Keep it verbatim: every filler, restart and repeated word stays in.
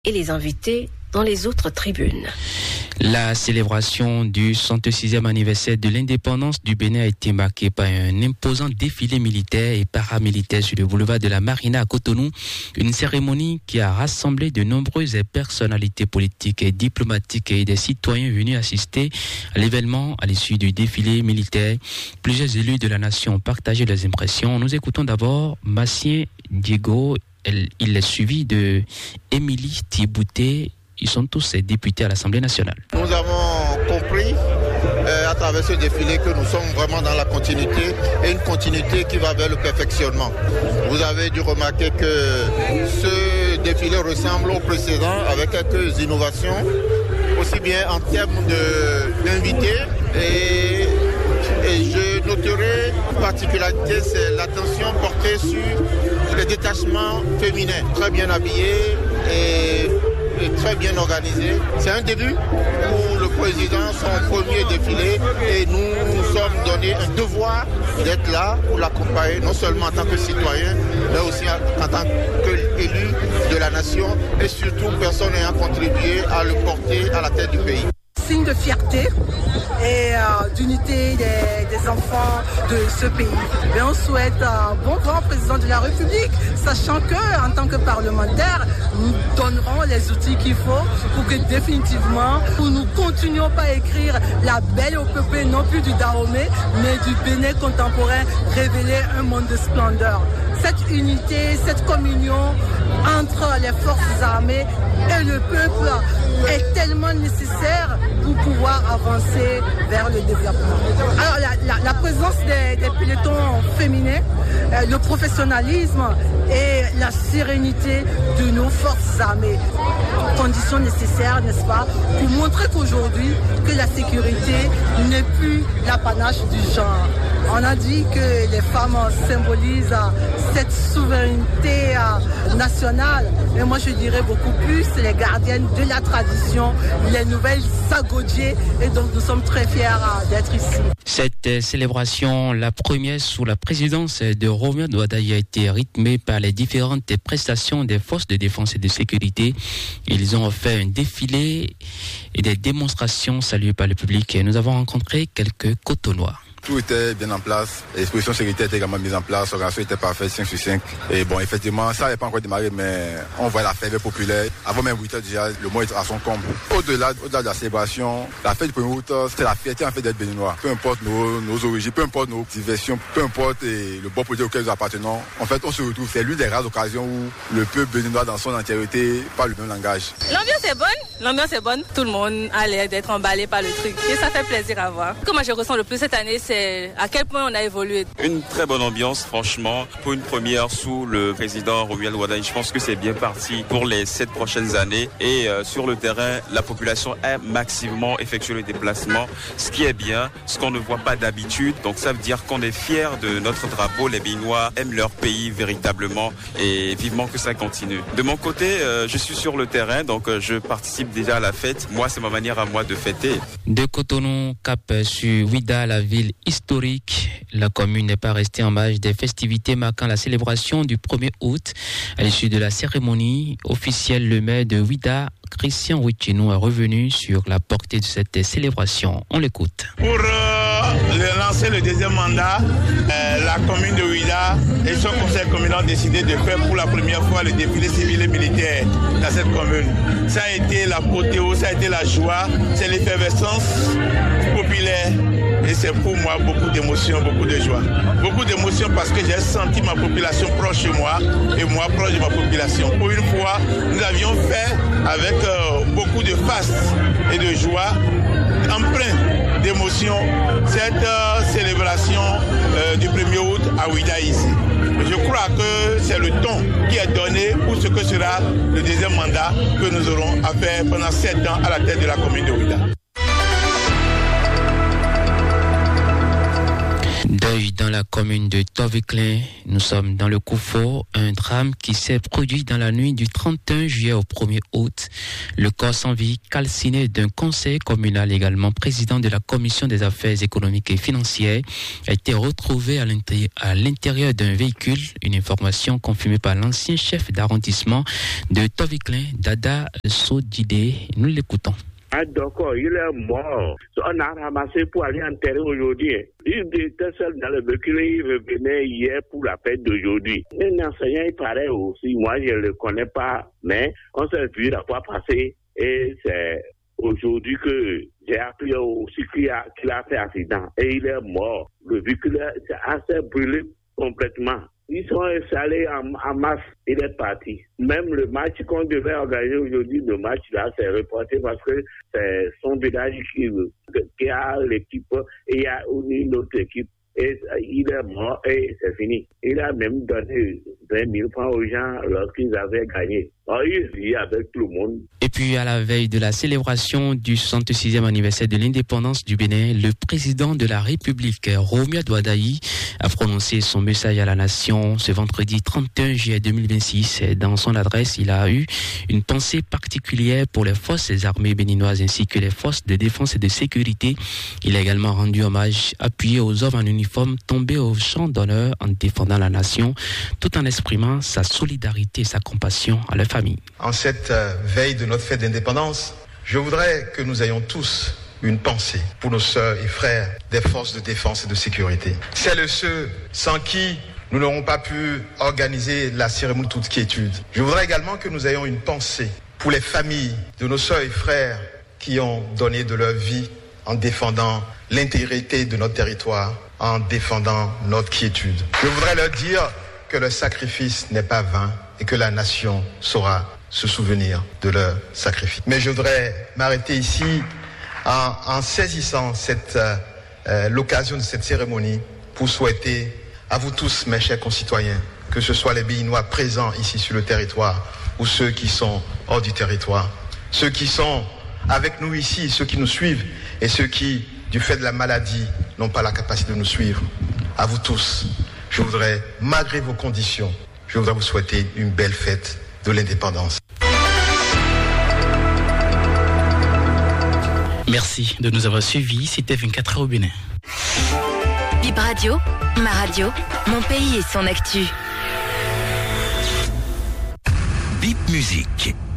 et les invités dans les autres tribunes. La célébration du soixante-sixième anniversaire de l'indépendance du Bénin a été marquée par un imposant défilé militaire et paramilitaire sur le boulevard de la Marina à Cotonou. Une cérémonie qui a rassemblé de nombreuses personnalités politiques et diplomatiques et des citoyens venus assister à l'événement à l'issue du défilé militaire. Plusieurs élus de la nation ont partagé leurs impressions. Nous écoutons d'abord Massien Diego. Il est suivi de Émilie Thibouté. Ils sont tous députés à l'Assemblée nationale. Nous avons compris euh, à travers ce défilé que nous sommes vraiment dans la continuité et une continuité qui va vers le perfectionnement. Vous avez dû remarquer que ce défilé ressemble au précédent avec quelques innovations, aussi bien en termes de, d'invités et, et je noterai une particularité, c'est l'attention portée sur les détachements féminins, très bien habillés et très bien organisé. C'est un début pour le président, son premier défilé, et nous nous sommes donné un devoir d'être là pour l'accompagner, non seulement en tant que citoyen, mais aussi en tant qu'élu de la nation, et surtout personne ayant contribué à le porter à la tête du pays. Signe de fierté et euh, d'unité des, des enfants de ce pays. Et on souhaite un bon grand président de la République, sachant que en tant que parlementaire, nous donnerons les outils qu'il faut pour que définitivement, pour nous continuions pas à écrire la belle O P P, non plus du Dahomey, mais du Bénin contemporain, révéler un monde de splendeur. Cette unité, cette communion entre les forces armées et le peuple est tellement nécessaire pour pouvoir avancer vers le développement. Alors la, la, la présence des, des pelotons féminins, euh, le professionnalisme et la sérénité de nos forces armées, conditions nécessaires, n'est-ce pas, pour montrer qu'aujourd'hui, que la sécurité n'est plus l'apanage du genre. On a dit que les femmes symbolisent cette souveraineté nationale. Et moi, je dirais beaucoup plus les gardiennes de la tradition, les nouvelles Sagodier. Et donc, nous sommes très fiers d'être ici. Cette célébration, la première sous la présidence de Romuald Wadaye, a été rythmée par les différentes prestations des forces de défense et de sécurité. Ils ont fait un défilé et des démonstrations saluées par le public. Et nous avons rencontré quelques Cotonois. Tout était bien en place, l'exposition sécurité était également mise en place, l'organisation était parfaite, cinq sur cinq. Et bon, effectivement, ça n'avait pas encore démarré, mais on voit la fête populaire. Avant même huit heures déjà, le mois est à son comble. Au-delà, au-delà de la célébration, la fête du premier août, c'est la fierté en fait d'être béninois. Peu importe nos, nos origines, peu importe nos diversions, peu importe et le bon projet auquel nous appartenons. En fait, on se retrouve. C'est l'une des rares occasions où le peuple béninois dans son entièreté parle le même langage. L'ambiance est bonne, l'ambiance est bonne. Tout le monde a l'air d'être emballé par le truc. Et ça fait plaisir à voir. Ce que moi je ressens le plus cette année, c'est c'est à quel point on a évolué. Une très bonne ambiance, franchement. Pour une première sous le président Romuald Wadaye, je pense que c'est bien parti pour les sept prochaines années. Et euh, sur le terrain, la population a massivement effectué le déplacement, ce qui est bien, ce qu'on ne voit pas d'habitude. Donc ça veut dire qu'on est fiers de notre drapeau. Les Béninois aiment leur pays véritablement et vivement que ça continue. De mon côté, euh, je suis sur le terrain, donc euh, je participe déjà à la fête. Moi, c'est ma manière à moi de fêter. De Cotonou, cap sur Ouida, la ville historique. La commune n'est pas restée en marge des festivités marquant la célébration du premier août. À l'issue de la cérémonie officielle, le maire de Ouida, Christian Ouichinou, est revenu sur la portée de cette célébration. On l'écoute. Pour euh, lancer le deuxième mandat, euh, la commune de Ouida et son conseil communal ont décidé de faire pour la première fois le défilé civil et militaire dans cette commune. Ça a été l'apothéose, ça a été la joie, c'est l'effervescence populaire. Et c'est pour moi beaucoup d'émotions, beaucoup de joie. Beaucoup d'émotions parce que j'ai senti ma population proche de moi et moi proche de ma population. Pour une fois, nous avions fait avec euh, beaucoup de face et de joie, empreint d'émotion, cette euh, célébration euh, du premier août à Ouida ici. Je crois que c'est le ton qui est donné pour ce que sera le deuxième mandat que nous aurons à faire pendant sept ans à la tête de la commune de Ouida. Deuil dans la commune de Toviklen. Nous sommes dans le Koufo, un drame qui s'est produit dans la nuit du trente et un juillet au premier août. Le corps sans vie calciné d'un conseil communal, également président de la commission des affaires économiques et financières, a été retrouvé à l'intérieur, à l'intérieur d'un véhicule. Une information confirmée par l'ancien chef d'arrondissement de Toviklen, Dada Sodide. Nous l'écoutons. Ah d'accord, il est mort. On a ramassé pour aller enterrer aujourd'hui. Il était seul dans le véhicule, il revenait hier pour la fête d'aujourd'hui. Un enseignant, il paraît aussi, moi je ne le connais pas, mais on s'est vu la fois passée et c'est aujourd'hui que j'ai appris aussi qu'il a, qu'il a fait accident et il est mort. Le véhicule s'est assez brûlé complètement. Ils sont installés en, en masse, il est parti. Même le match qu'on devait organiser aujourd'hui, le match là, c'est reporté parce que c'est son village qui, qui a l'équipe et il y a une autre équipe. Et il est mort et c'est fini. Il a même donné vingt mille francs aux gens lorsqu'ils avaient gagné. Alors, il vit avec tout le monde. Et puis, à la veille de la célébration du soixante-sixième anniversaire de l'indépendance du Bénin, le président de la République, Romuald Wadaï, a prononcé son message à la nation ce vendredi trente et un juillet deux mille vingt-six. Dans son adresse, il a eu une pensée particulière pour les forces armées béninoises ainsi que les forces de défense et de sécurité. Il a également rendu hommage appuyé aux hommes en uniforme tombés au champ d'honneur en défendant la nation, tout en exprimant sa solidarité et sa compassion à leur famille. En cette euh, veille de notre fête d'indépendance, je voudrais que nous ayons tous une pensée pour nos sœurs et frères des forces de défense et de sécurité. Celles et ceux sans qui nous n'aurons pas pu organiser la cérémonie toute quiétude. Je voudrais également que nous ayons une pensée pour les familles de nos sœurs et frères qui ont donné de leur vie en défendant l'intégrité de notre territoire, en défendant notre quiétude. Je voudrais leur dire que leur sacrifice n'est pas vain et que la nation saura se souvenir de leur sacrifice. Mais je voudrais m'arrêter ici en, en saisissant cette, euh, l'occasion de cette cérémonie pour souhaiter à vous tous, mes chers concitoyens, que ce soit les Béninois présents ici sur le territoire ou ceux qui sont hors du territoire, ceux qui sont avec nous ici, ceux qui nous suivent et ceux qui, du fait de la maladie, n'ont pas la capacité de nous suivre. À vous tous, je voudrais, malgré vos conditions, je voudrais vous souhaiter une belle fête de l'indépendance. Merci de nous avoir suivis. C'était vingt-quatre heures au Bénin. Bip Radio, ma radio, mon pays et son actu. Bip Musique.